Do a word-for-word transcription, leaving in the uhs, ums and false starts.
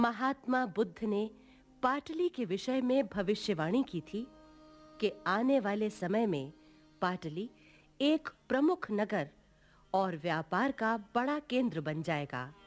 महात्मा बुद्ध ने पाटली के विषय में भविष्यवाणी की थी कि आने वाले समय में पाटली एक प्रमुख नगर और व्यापार का बड़ा केंद्र बन जाएगा।